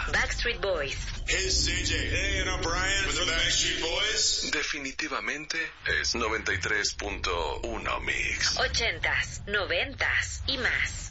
Backstreet Boys. Hey, CJ. Hey, and I'm Brian with the Backstreet Boys. Definitivamente es 93.1 Mix. 80s, 90s y más.